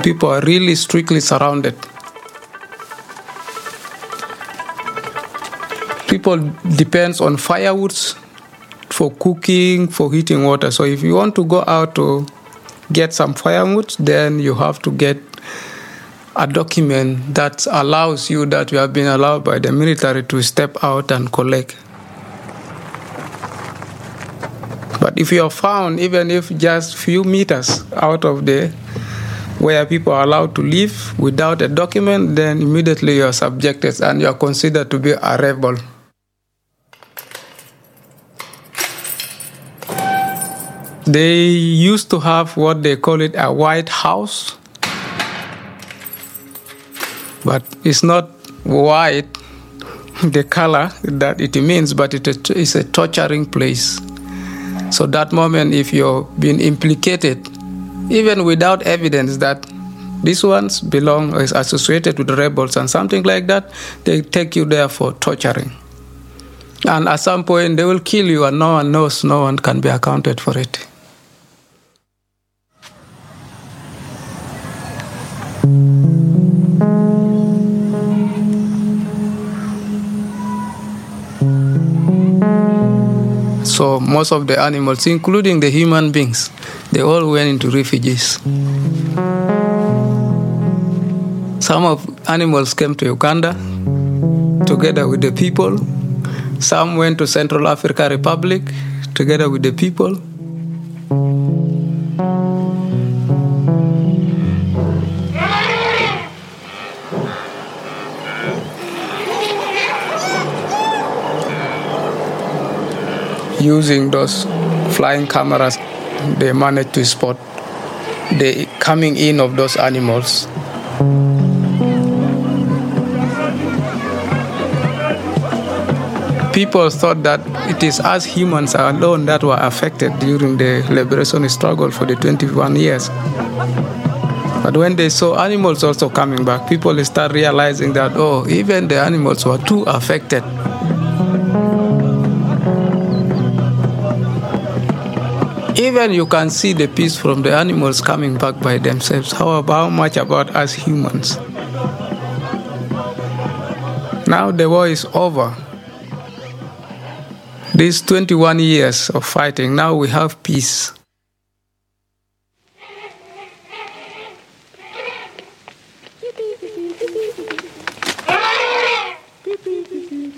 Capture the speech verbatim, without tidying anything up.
People are really strictly surrounded. People depends on firewoods for cooking, for heating water. So if you want to go out to get some firewood, then you have to get a document that allows you that you have been allowed by the military to step out and collect. But if you are found, even if just few meters out of the where people are allowed to live without a document, then immediately you are subjected and you are considered to be a rebel. They used to have what they call it a White House, but it's not white, the color that it means, but it is a torturing place. So that moment, if you've been implicated, even without evidence that these ones belong or is associated with the rebels and something like that, they take you there for torturing. And at some point, they will kill you and no one knows, no one can be accounted for it. So most of the animals, including the human beings, they all went into refugees. Some of animals came to Uganda together with the people. Some went to Central African Republic together with the people. Using those flying cameras, they managed to spot the coming in of those animals. People thought that it is us humans alone that were affected during the liberation struggle for the twenty-one years. But when they saw animals also coming back, people start realizing that, oh, even the animals were too affected. Even you can see the peace from the animals coming back by themselves. How about how much about us humans? Now the war is over. These twenty-one years of fighting, now we have peace.